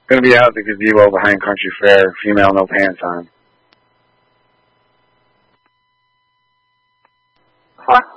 Gonna be out at the gazebo behind Country Fair. Female, no pants on. Huh?